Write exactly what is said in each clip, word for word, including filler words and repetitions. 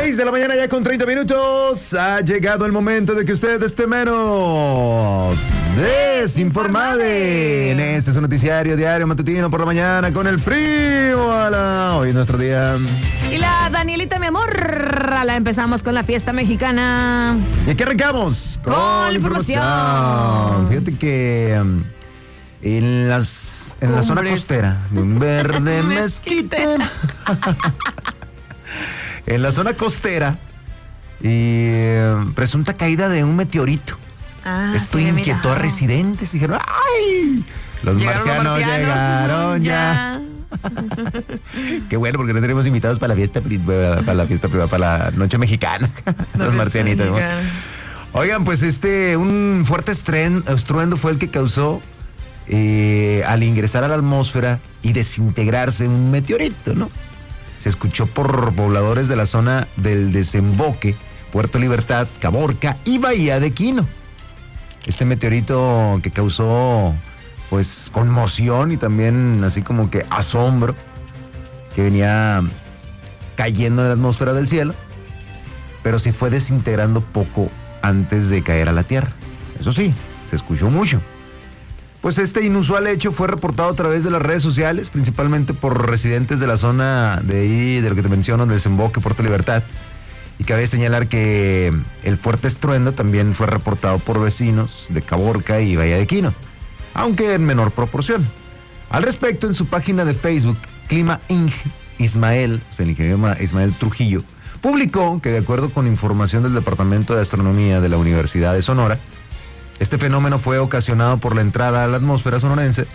seis de la mañana ya con treinta minutos. Ha llegado el momento de que usted esté menos desinformado. En este es un noticiario diario matutino por la mañana con el primo Ala. Hoy es nuestro día. Y la Danielita, mi amor, la empezamos con la fiesta mexicana. ¿Y aquí arrancamos? Con, con información. información. Fíjate que um, en las en la zona costera de un verde mezquite. En la zona costera y eh, presunta caída de un meteorito. Ah, Esto sí, inquietó mira. a residentes. Dijeron, ¡ay! Los marcianos, los marcianos llegaron ya. ya. Qué bueno, porque no tenemos invitados para la fiesta privada, para la fiesta privada, para la noche mexicana. Los marcianitos. ¿No? Oigan, pues este, un fuerte estren, estruendo fue el que causó eh, al ingresar a la atmósfera y desintegrarse un meteorito, ¿no? Se escuchó por pobladores de la zona del Desemboque, Puerto Libertad, Caborca y Bahía de Quino. Este meteorito que causó pues conmoción y también así como que asombro, que venía cayendo en la atmósfera del cielo, pero se fue desintegrando poco antes de caer a la tierra. Eso sí, se escuchó mucho. Pues este inusual hecho fue reportado a través de las redes sociales, principalmente por residentes de la zona de ahí, de lo que te menciono, del Desemboque, Puerto Libertad. Y cabe señalar que el fuerte estruendo también fue reportado por vecinos de Caborca y Bahía de Quino, aunque en menor proporción. Al respecto, en su página de Facebook, Clima Inc, Ismael, o sea, el ingeniero Ismael Trujillo, publicó que de acuerdo con información del Departamento de Astronomía de la Universidad de Sonora, este fenómeno fue ocasionado por la entrada a la atmósfera sonorense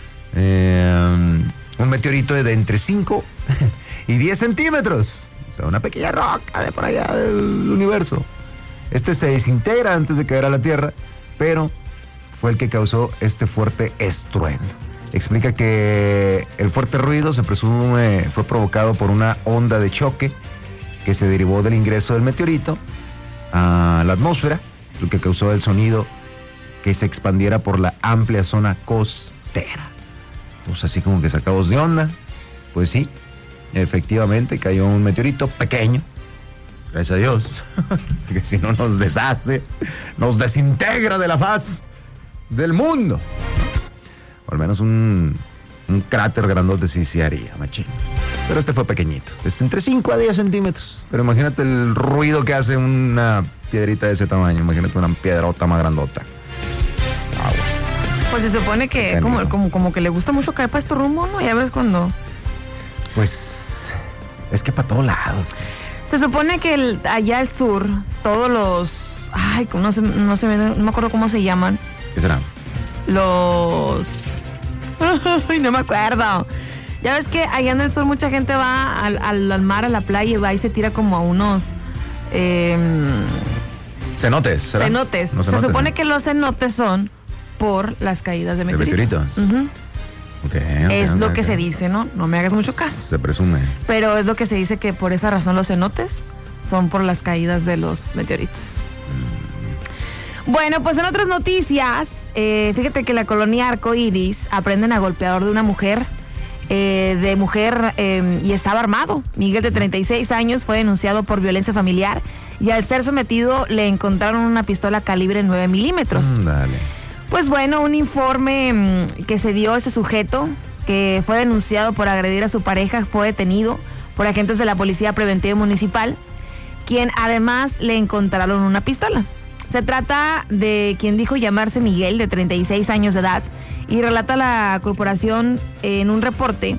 eh, un meteorito de entre cinco y diez centímetros. O sea, una pequeña roca de por allá del universo. Este se desintegra antes de caer a la Tierra, pero fue el que causó este fuerte estruendo. Explica que el fuerte ruido se presume fue provocado por una onda de choque que se derivó del ingreso del meteorito a la atmósfera, lo que causó el sonido que se expandiera por la amplia zona costera. Pues así como que sacados de onda. Pues sí, efectivamente cayó un meteorito pequeño, gracias a Dios, que si no nos deshace, nos desintegra de la faz del mundo. O al menos un, un cráter grandote sí se haría, machín. Pero este fue pequeñito, desde entre cinco a diez centímetros. Pero imagínate el ruido que hace una piedrita de ese tamaño. Imagínate una piedrota más grandota. Aguas. Pues se supone que como, como, como que le gusta mucho caer para este rumbo, ¿no? Ya ves cuando... Pues es que para todos lados. Se supone que el, allá al sur, todos los... Ay, no sé, no sé, no me acuerdo cómo se llaman. ¿Qué será? Los... Ay, no me acuerdo. Ya ves que allá en el sur mucha gente va al, al, al mar, a la playa y va y se tira como a unos... Eh, cenotes, ¿será? Cenotes. No, se cenotes, supone ¿no? que los cenotes son por las caídas de meteoritos. De meteoritos. Uh-huh. Okay, okay, es okay, lo okay. que se dice, ¿no? No me hagas mucho caso. Se presume. Pero es lo que se dice, que por esa razón los cenotes son por las caídas de los meteoritos. Mm. Bueno, pues en otras noticias, eh, fíjate que la colonia Arcoíris aprenden a golpeador de una mujer, eh, de mujer eh, y estaba armado. Miguel, de treinta y seis años, fue denunciado por violencia familiar y al ser sometido le encontraron una pistola calibre nueve milímetros. Mm, dale. Pues bueno, un informe mmm, que se dio a ese sujeto, que fue denunciado por agredir a su pareja, fue detenido por agentes de la Policía Preventiva Municipal, quien además le encontraron una pistola. Se trata de quien dijo llamarse Miguel, de treinta y seis años de edad, y relata la corporación en un reporte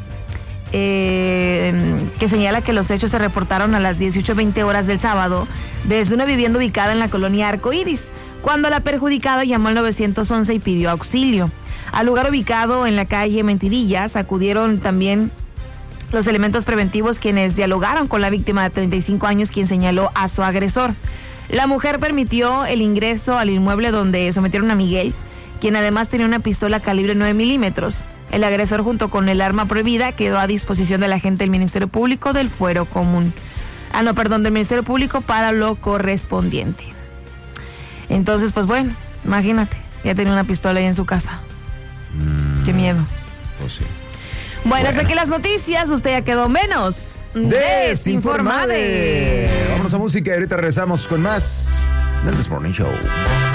eh, que señala que los hechos se reportaron a las dieciocho veinte horas del sábado desde una vivienda ubicada en la colonia Arcoíris, cuando la perjudicada llamó al nueve once y pidió auxilio. Al lugar ubicado en la calle Mentirillas acudieron también los elementos preventivos, quienes dialogaron con la víctima de treinta y cinco años, quien señaló a su agresor. La mujer permitió el ingreso al inmueble donde sometieron a Miguel, quien además tenía una pistola calibre nueve milímetros. El agresor, junto con el arma prohibida, quedó a disposición del agente del Ministerio Público del Fuero Común. Ah, no, perdón, del Ministerio Público para lo correspondiente. Entonces, pues bueno, imagínate, ya tenía una pistola ahí en su casa. Mm, Qué miedo. Pues sí. Bueno, bueno, hasta aquí las noticias, usted ya quedó menos Desinformade. Vámonos a música y ahorita regresamos con más del This Morning Show.